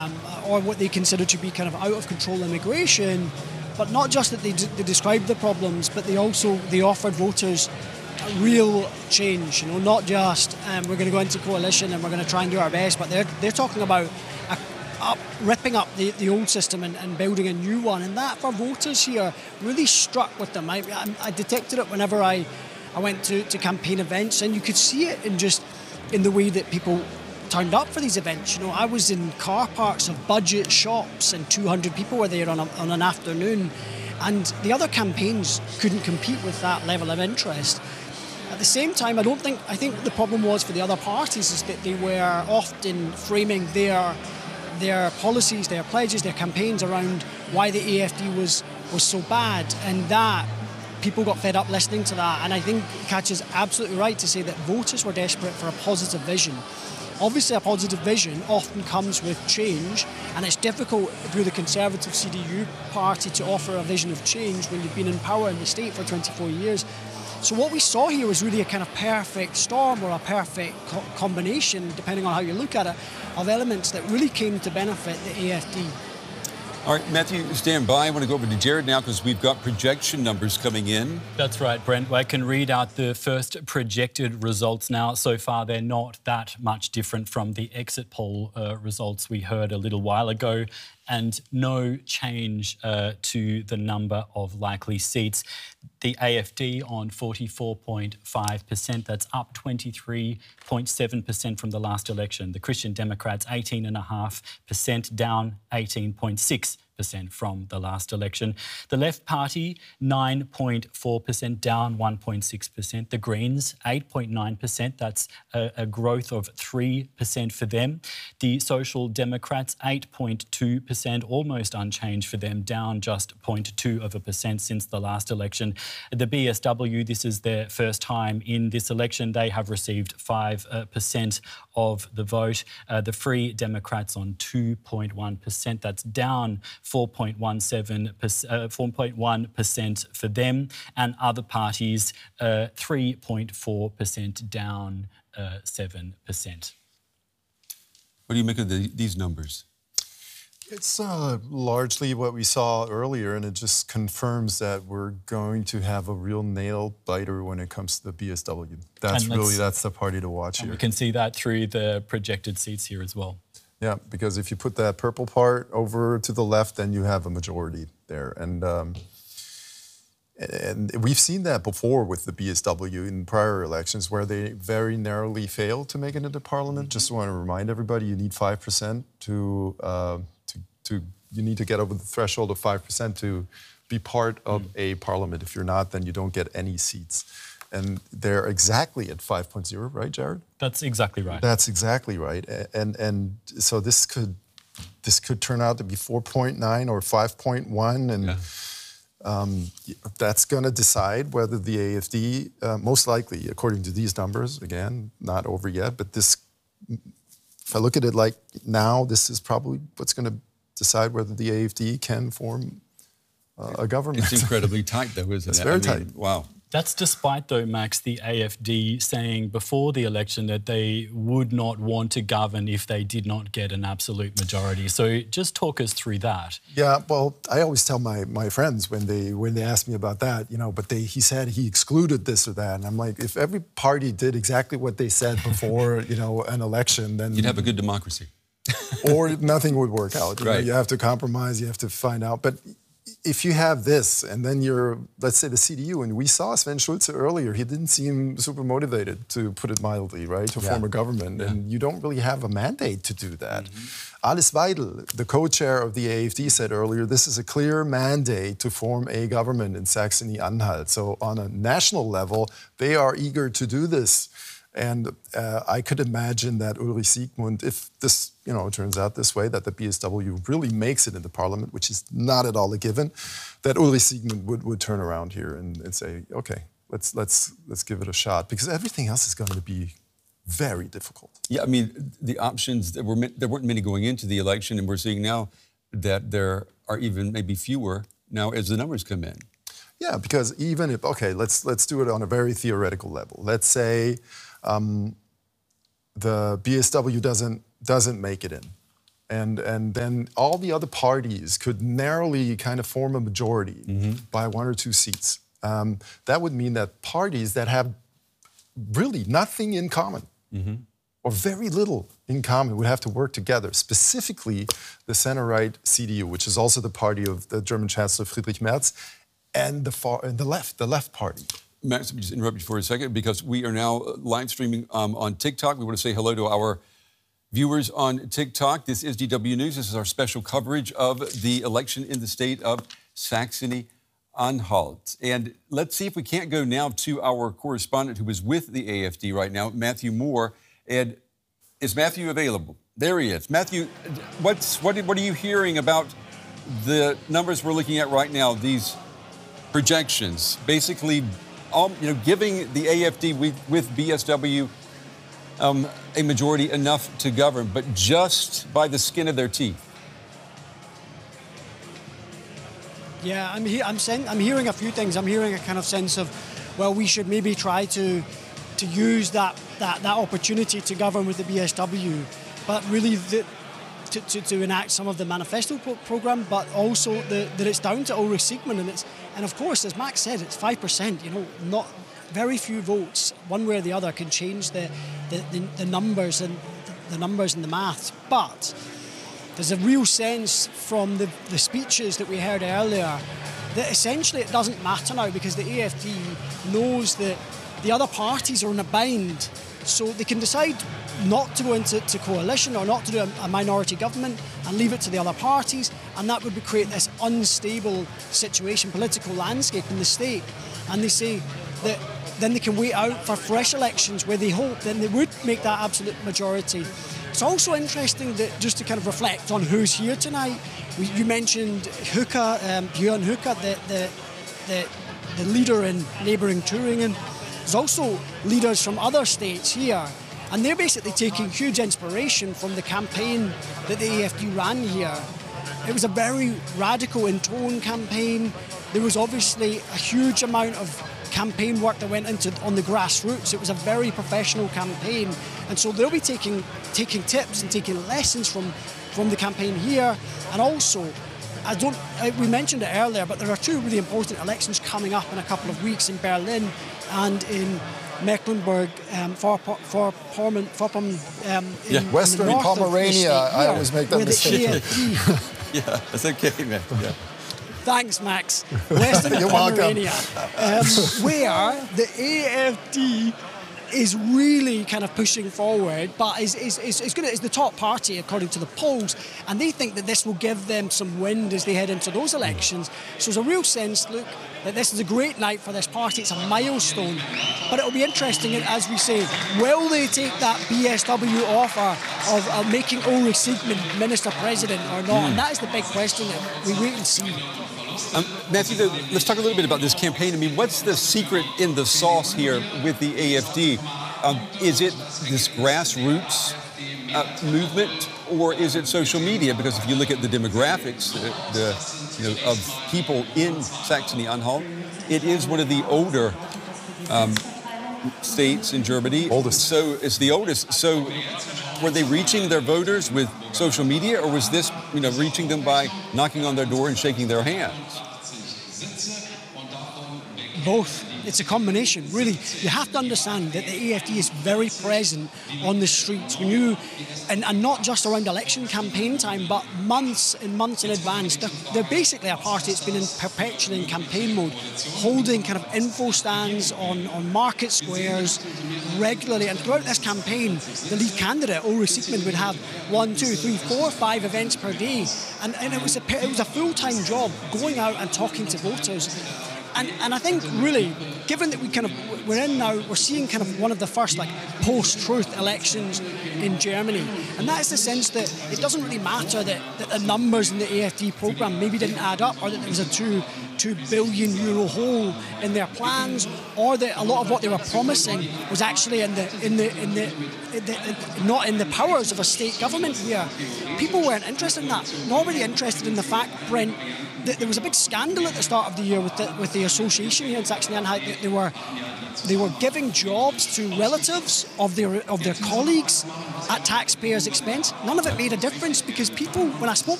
or what they consider to be kind of out of control immigration, but not just that they described the problems, but they offered voters real change. Not just we're going to go into coalition and we're going to try and do our best, but they're talking about ripping up the old system and building a new one, and that for voters here really struck with them. I detected it whenever I went to campaign events, and you could see it in the way that people turned up for these events. I was in car parks of budget shops, and 200 people were there on an afternoon, and the other campaigns couldn't compete with that level of interest. At the same time, I think the problem was for the other parties is that they were often framing their policies, their pledges, their campaigns around why the AFD was so bad, and that people got fed up listening to that. And I think Katja is absolutely right to say that voters were desperate for a positive vision. Obviously, a positive vision often comes with change, and it's difficult if you're the Conservative CDU party to offer a vision of change when you've been in power in the state for 24 years. So what we saw here was really a kind of perfect storm, or a perfect combination, depending on how you look at it, of elements that really came to benefit the AFD. All right, Matthew, stand by. I want to go over to Jared now because we've got projection numbers coming in. That's right, Brent. I can read out the first projected results now. So far, they're not that much different from the exit poll results we heard a little while ago, and no change to the number of likely seats. The AFD on 44.5%, that's up 23.7% from the last election. The Christian Democrats 18.5%, down 18.6% from the last election. The Left Party 9.4%, down 1.6%. The Greens 8.9%, that's a growth of 3% for them. The Social Democrats 8.2%, almost unchanged for them, down just 0.2% since the last election. The BSW, this is their first time in this election. They have received 5% of the vote. The Free Democrats on 2.1%, that's down 4.1% for them, and other parties 3.4%, down 7%. What do you make of these numbers? It's largely what we saw earlier, and it just confirms that we're going to have a real nail biter when it comes to the BSW. That's the party to watch here. We can see that through the projected seats here as well. Yeah, because if you put that purple part over to the left, then you have a majority there. And we've seen that before with the BSW in prior elections where they very narrowly failed to make it into parliament. Just want to remind everybody, you need 5% you need to get over the threshold of 5% to be part of a parliament. If you're not, then you don't get any seats. And they're exactly at 5.0, right, Jared? That's exactly right. That's exactly right. And so this could turn out to be 4.9 or 5.1, and that's going to decide whether the AFD, most likely, according to these numbers, again, not over yet, but this, if I look at it like now, this is probably what's going to decide whether the AFD can form a government. It's incredibly tight, though, isn't it? It's very tight. Wow. That's despite, though, Max, the AFD saying before the election that they would not want to govern if they did not get an absolute majority. So just talk us through that. Yeah, well, I always tell my friends when they ask me about that, but he said he excluded this or that. And I'm like, if every party did exactly what they said before, an election, then... You'd have a good democracy. Or nothing would work out. Right. You have to compromise, you have to find out. But if you have this, and then you're, let's say, the CDU, and we saw Sven Schulze earlier, he didn't seem super motivated, to put it mildly, right, to form a government, and you don't really have a mandate to do that. Alice Weidel, the co-chair of the AFD, said earlier, this is a clear mandate to form a government in Saxony-Anhalt. So on a national level, they are eager to do this. And I could imagine that Ulrich Siegmund, if this turns out this way, that the BSW really makes it into parliament, which is not at all a given, that Ulrich Siegmund would turn around here and say, okay, let's give it a shot, because everything else is going to be very difficult. Yeah, I mean, the options, there weren't many going into the election, and we're seeing now that there are even maybe fewer now as the numbers come in. Yeah, because even if, okay, let's do it on a very theoretical level. Let's say the BSW doesn't make it in, And then all the other parties could narrowly kind of form a majority by 1 or 2 seats. That would mean that parties that have really nothing in common or very little in common would have to work together, specifically the center-right CDU, which is also the party of the German Chancellor Friedrich Merz, and the left party. Max, let me just interrupt you for a second because we are now live streaming on TikTok. We want to say hello to our viewers on TikTok. This is DW News. This is our special coverage of the election in the state of Saxony-Anhalt. And let's see if we can't go now to our correspondent who is with the AfD right now, Matthew Moore. And is Matthew available? There he is. Matthew, what are you hearing about the numbers we're looking at right now, these projections, basically giving the AfD with BSW a majority enough to govern, but just by the skin of their teeth? Yeah, I'm hearing a few things. I'm hearing a kind of sense of, well, we should maybe try to use that opportunity to govern with the BSW, but really to enact some of the manifesto program, but also that it's down to Ulrich Siegmann, and of course, as Max said, it's 5%. Not very few votes, one way or the other, can change the numbers and the numbers and the maths. But there's a real sense from the speeches that we heard earlier that essentially it doesn't matter now because the AfD knows that the other parties are in a bind, so they can decide not to go into coalition or not to do a minority government and leave it to the other parties, and that would create this unstable situation, political landscape in the state. And they say that then they can wait out for fresh elections where they hope then they would make that absolute majority. It's also interesting that just to kind of reflect on who's here tonight, you mentioned Hücke, Björn Hücke, the leader in neighbouring Thüringen. There's also leaders from other states here, and they're basically taking huge inspiration from the campaign that the AfD ran here. It was a very radical in tone campaign. There was obviously a huge amount of campaign work that went into on the grassroots. It was a very professional campaign, and so they'll be taking tips and taking lessons from the campaign here. And also, we mentioned it earlier, but there are 2 really important elections coming up in a couple of weeks in Berlin and in Mecklenburg, Vorpommern, Western Pomerania. I always make that mistake. Yeah, that's okay, man. Yeah. Thanks, Max. Western Pomerania, where the AfD is really kind of pushing forward, but is the top party according to the polls, and they think that this will give them some wind as they head into those elections. So there's a real sense, look, that this is a great night for this party. It's a milestone, but it'll be interesting, as we say, will they take that BSW offer of making Ulrich Siegmann Minister President or not? And that is the big question that we wait and see. Matthew, let's talk a little bit about this campaign. I mean, what's the secret in the sauce here with the AfD? Is it this grassroots movement, or is it social media? Because if you look at the demographics of people in Saxony-Anhalt, it is one of the older states in Germany. Oldest. So it's the oldest. So were they reaching their voters with social media, or was this, reaching them by knocking on their door and shaking their hands? Both. It's a combination, really. You have to understand that the AfD is very present on the streets. And not just around election campaign time, but months and months in advance. They're basically a party that's been perpetually in campaign mode, holding kind of info stands on market squares regularly. And throughout this campaign, the lead candidate, Ulrich Siegmann, would have 1, 2, 3, 4, 5 events per day. And it was a full-time job going out and talking to voters. And I think really, given that we're seeing kind of one of the first post-truth elections in Germany, and that is the sense that it doesn't really matter that the numbers in the AfD programme maybe didn't add up, or that there was a €2 billion hole in their plans, or that a lot of what they were promising was actually not in the powers of a state government here. People weren't interested in that. Nor were they interested in the fact, Brent, that there was a big scandal at the start of the year with the association here in Saxony-Anhalt that they were giving jobs to relatives of their colleagues at taxpayers' expense. None of it made a difference because people, when I spoke